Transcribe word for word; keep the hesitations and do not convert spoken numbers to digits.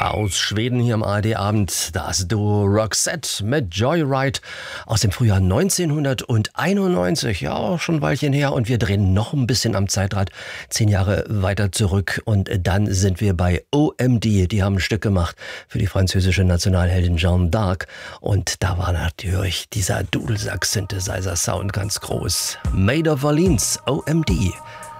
Aus Schweden hier im A R D-Abend, das Duo Roxette mit Joyride aus dem Frühjahr neunzehnhunderteinundneunzig. Ja, auch schon ein Weilchen her, und wir drehen noch ein bisschen am Zeitrad, zehn Jahre weiter zurück, und dann sind wir bei O M D. Die haben ein Stück gemacht für die französische Nationalheldin Jeanne d'Arc, und da war natürlich dieser Dudelsack-Synthesizer-Sound ganz groß. Made of Orleans, O M D.